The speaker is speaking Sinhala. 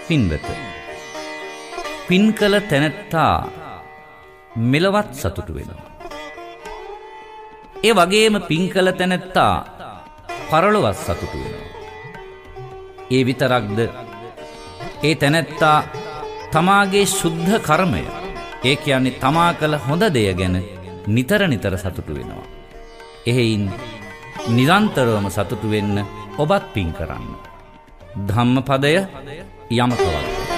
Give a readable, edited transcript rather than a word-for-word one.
පින්වත, පින් කළ තැනැත්තා මෙලවත් සතුටු වෙනවා. ඒ වගේම පින් කළ තැනැත්තා පරලොවත් සතුටු වෙනවා. ඒ විතරක්ද, ඒ තැනැත්තා තමාගේ ශුද්ධ කර්මය, ඒ කියන්නේ තමා කළ හොඳ දෙය ගැන නිතර නිතර සතුටු වෙනවා. එහෙයින් නිරන්තරවම සතුටු වෙන්න ඔබත් පින් කරන්න. ධම්මපදය යමක වර්ගය.